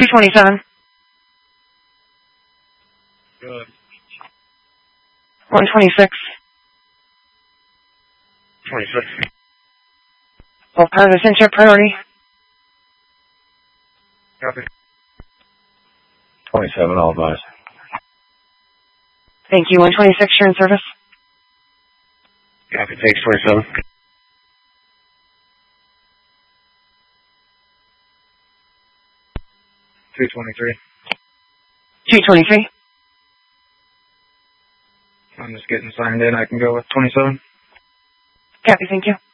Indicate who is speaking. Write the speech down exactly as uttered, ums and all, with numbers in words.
Speaker 1: two twenty-seven.
Speaker 2: Good.
Speaker 1: one twenty-six.
Speaker 2: twenty-six.
Speaker 1: Both cars are sent your priority.
Speaker 2: Copy. twenty-seven, all advised.
Speaker 1: Thank you. one twenty-six, you're in service.
Speaker 2: Copy, takes twenty-seven. two twenty-three.
Speaker 1: two twenty-three.
Speaker 2: I'm just getting signed in. I can go with twenty-seven.
Speaker 1: Copy, thank you.